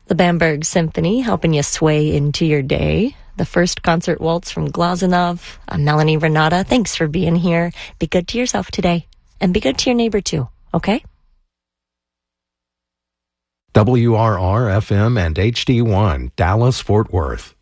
The Bamberg Symphony helping you sway into your day. The first concert waltz from Glazunov. I'm Melanie Renata. Thanks for being here. Be good to yourself today. And be good to your neighbor too, okay? WRR-FM and HD1, Dallas, Fort Worth.